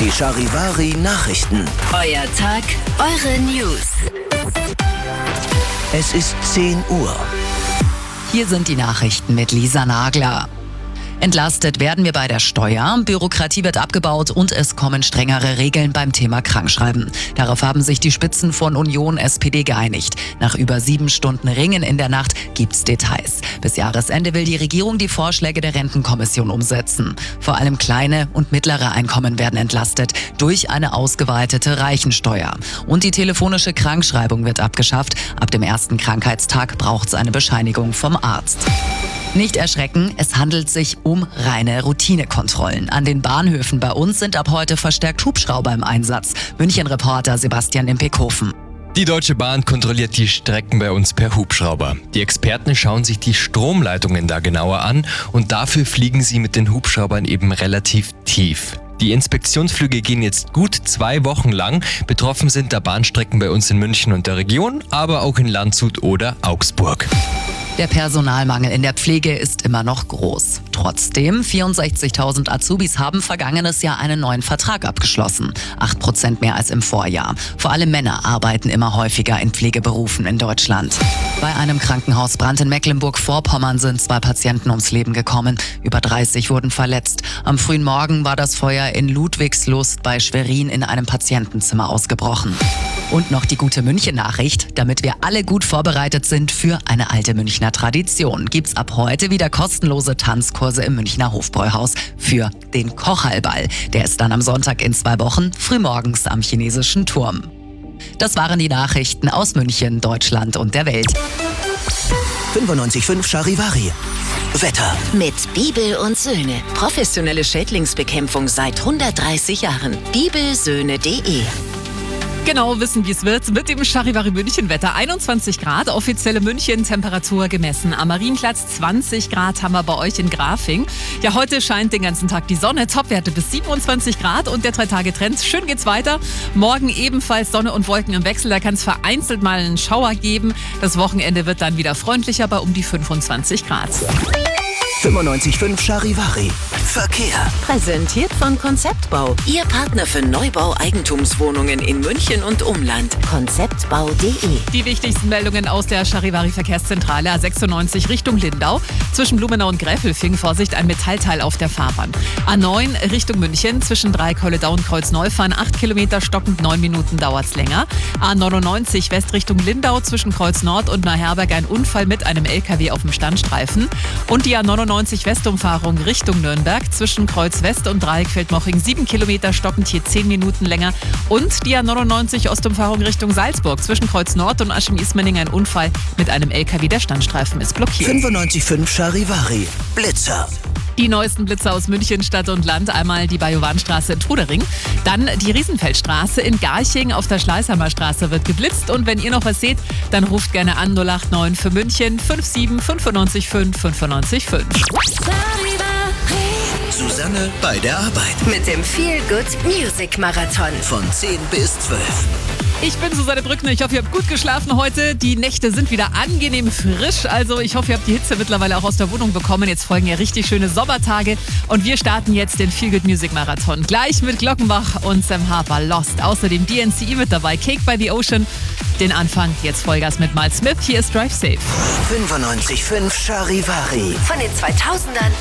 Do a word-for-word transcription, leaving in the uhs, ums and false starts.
Die Charivari Nachrichten. Euer Tag, eure News. Es ist zehn Uhr. Hier sind die Nachrichten mit Lisa Nagler. Entlastet werden wir bei der Steuer, Bürokratie wird abgebaut und es kommen strengere Regeln beim Thema Krankschreiben. Darauf haben sich die Spitzen von Union S P D geeinigt. Nach über sieben Stunden Ringen in der Nacht gibt's Details. Bis Jahresende will die Regierung die Vorschläge der Rentenkommission umsetzen. Vor allem kleine und mittlere Einkommen werden entlastet durch eine ausgeweitete Reichensteuer. Und die telefonische Krankschreibung wird abgeschafft. Ab dem ersten Krankheitstag braucht's eine Bescheinigung vom Arzt. Nicht erschrecken, es handelt sich um reine Routinekontrollen. An den Bahnhöfen bei uns sind ab heute verstärkt Hubschrauber im Einsatz. München-Reporter Sebastian Impekhofen. Die Deutsche Bahn kontrolliert die Strecken bei uns per Hubschrauber. Die Experten schauen sich die Stromleitungen da genauer an und dafür fliegen sie mit den Hubschraubern eben relativ tief. Die Inspektionsflüge gehen jetzt gut zwei Wochen lang. Betroffen sind da Bahnstrecken bei uns in München und der Region, aber auch in Landshut oder Augsburg. Der Personalmangel in der Pflege ist immer noch groß. Trotzdem, vierundsechzigtausend Azubis haben vergangenes Jahr einen neuen Vertrag abgeschlossen. Acht Prozent mehr als im Vorjahr. Vor allem Männer arbeiten immer häufiger in Pflegeberufen in Deutschland. Bei einem Krankenhausbrand in Mecklenburg-Vorpommern sind zwei Patienten ums Leben gekommen. Über dreißig wurden verletzt. Am frühen Morgen war das Feuer in Ludwigslust bei Schwerin in einem Patientenzimmer ausgebrochen. Und noch die gute München-Nachricht. Damit wir alle gut vorbereitet sind für eine alte Münchner Tradition, gibt's ab heute wieder kostenlose Tanzkurse im Münchner Hofbräuhaus für den Kochallball. Der ist dann am Sonntag in zwei Wochen frühmorgens am Chinesischen Turm. Das waren die Nachrichten aus München, Deutschland und der Welt. fünfundneunzig Komma fünf Charivari. Wetter. Mit Bibel und Söhne. Professionelle Schädlingsbekämpfung seit hundertdreißig Jahren. bibelsöhne punkt de. Genau wissen, wie es wird mit dem Charivari München Wetter. einundzwanzig Grad, offizielle München-Temperatur gemessen. Am Marienplatz zwanzig Grad haben wir bei euch in Grafing. Ja, heute scheint den ganzen Tag die Sonne. Topwerte bis siebenundzwanzig Grad und der Drei-Tage-Trend. Schön geht's weiter. Morgen ebenfalls Sonne und Wolken im Wechsel. Da kann es vereinzelt mal einen Schauer geben. Das Wochenende wird dann wieder freundlicher bei um die fünfundzwanzig Grad. fünfundneunzig Komma fünf Charivari. Verkehr. Präsentiert von Konzeptbau. Ihr Partner für Neubau-Eigentumswohnungen in München und Umland. konzeptbau punkt de. Die wichtigsten Meldungen aus der Charivari-Verkehrszentrale A sechsundneunzig Richtung Lindau. Zwischen Blumenau und Gräfelfing, Vorsicht, ein Metallteil auf der Fahrbahn. A neun Richtung München, zwischen Dreikölledau und Kreuzneufahren, acht Kilometer stockend, neun Minuten dauert's länger. A neunundneunzig West Richtung Lindau, zwischen Kreuz Nord und Neuherberg ein Unfall mit einem L K W auf dem Standstreifen. Und die A neunundneunzig Westumfahrung Richtung Nürnberg, zwischen Kreuz West und Dreieckfeld-Moching, sieben Kilometer stockend, hier zehn Minuten länger. Und die A neunundneunzig Ostumfahrung Richtung Salzburg, zwischen Kreuz Nord und Aschim-Ismaning ein Unfall mit einem L K W, der Standstreifen ist blockiert. fünfundneunzig Komma fünf Charivari. Blitzer. Die neuesten Blitzer aus München, Stadt und Land. Einmal die Bajowanstraße in Trudering, dann die Riesenfeldstraße in Garching. Auf der Schleißheimer Straße wird geblitzt. Und wenn ihr noch was seht, dann ruft gerne an null acht neun für München fünf sieben fünfundneunzig fünf fünfundneunzig fünf. Susanne bei der Arbeit. Mit dem Feel Good Music Marathon. Von zehn bis zwölf. Ich bin Susanne Brückner. Ich hoffe, ihr habt gut geschlafen heute. Die Nächte sind wieder angenehm frisch. Also ich hoffe, ihr habt die Hitze mittlerweile auch aus der Wohnung bekommen. Jetzt folgen ja richtig schöne Sommertage. Und wir starten jetzt den Feel Good Music Marathon. Gleich mit Glockenbach und Sam Harper, Lost. Außerdem D N C E mit dabei, Cake by the Ocean. Den Anfang jetzt Vollgas mit Miles Smith. Hier ist Drive Safe. fünfundneunzig Komma fünf Charivari. Von den zweitausendern